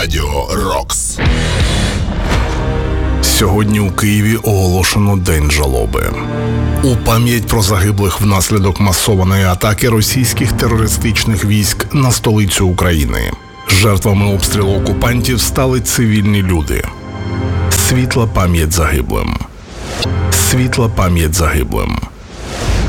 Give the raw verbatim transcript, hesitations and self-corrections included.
Радіо Рокс. Сьогодні у Києві оголошено День жалоби. У пам'ять про загиблих внаслідок масованої атаки російських терористичних військ на столицю України. Жертвами обстрілу окупантів стали цивільні люди. Світла пам'ять загиблим. Світла пам'ять загиблим.